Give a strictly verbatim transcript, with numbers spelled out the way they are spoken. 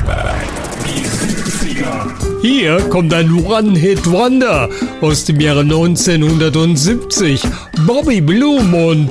Hier kommt ein One-Hit-Wonder aus dem Jahre neunzehnhundertsiebzig. Bobby Blue und